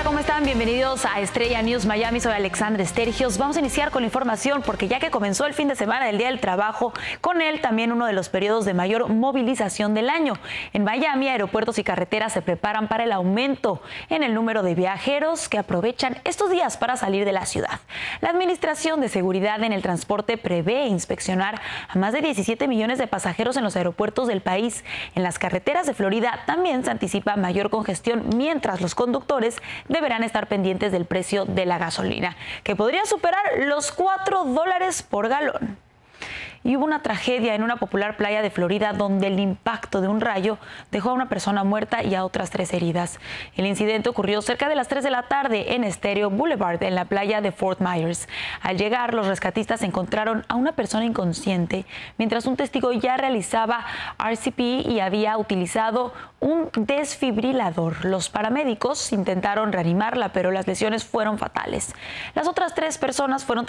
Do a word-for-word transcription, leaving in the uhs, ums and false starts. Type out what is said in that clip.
¿Cómo están? Bienvenidos a Estrella News Miami. Soy Alexandra Estergios. Vamos a iniciar con la información porque ya que comenzó el fin de semana del Día del Trabajo, con él también uno de los periodos de mayor movilización del año. En Miami, aeropuertos y carreteras se preparan para el aumento en el número de viajeros que aprovechan estos días para salir de la ciudad. La Administración de Seguridad en el Transporte prevé inspeccionar a más de diecisiete millones de pasajeros en los aeropuertos del país. En las carreteras de Florida también se anticipa mayor congestión, mientras los conductores deberán estar pendientes del precio de la gasolina, que podría superar los cuatro dólares por galón. Y hubo una tragedia en una popular playa de Florida donde el impacto de un rayo dejó a una persona muerta y a otras tres heridas. El incidente ocurrió cerca de las tres de la tarde en Estéreo Boulevard, en la playa de Fort Myers. Al llegar, los rescatistas encontraron a una persona inconsciente, mientras un testigo ya realizaba R C P y había utilizado un desfibrilador. Los paramédicos intentaron reanimarla, pero las lesiones fueron fatales. Las otras tres personas fueron